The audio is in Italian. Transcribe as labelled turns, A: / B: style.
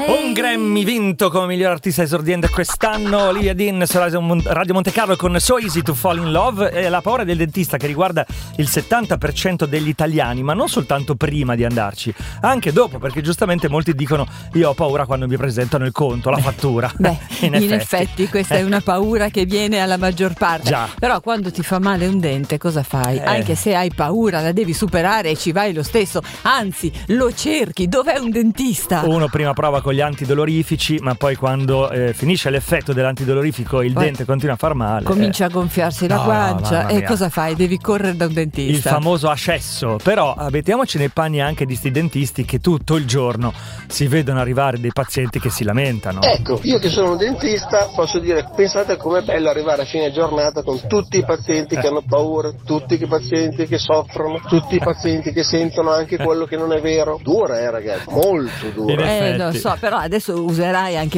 A: Un Grammy vinto come miglior artista esordiente quest'anno, Olivia Dean su Radio Monte Carlo con So Easy to Fall in Love. È la paura del dentista che riguarda il 70% degli italiani, ma non soltanto prima di andarci, anche dopo, perché giustamente molti dicono io ho paura quando mi presentano il conto, la fattura.
B: In effetti questa è una paura che viene alla maggior parte.
A: Già.
B: Però quando ti fa male un dente cosa fai? Anche se hai paura la devi superare e ci vai lo stesso, anzi lo cerchi. Dov'è un dentista?
A: Uno prima prova con gli antidolorifici, ma poi quando finisce l'effetto dell'antidolorifico il dente continua a far male,
B: comincia a gonfiarsi la guancia e cosa fai? Devi correre da un dentista,
A: il famoso ascesso. Però mettiamoci nei panni anche di sti dentisti che tutto il giorno si vedono arrivare dei pazienti che si lamentano.
C: Ecco, io che sono un dentista posso dire, pensate com'è bello arrivare a fine giornata con tutti i pazienti che hanno paura, tutti i pazienti che soffrono, tutti i pazienti che sentono anche quello che non è vero. Dura ragazzi, molto dura.
B: Lo so, però adesso userai anche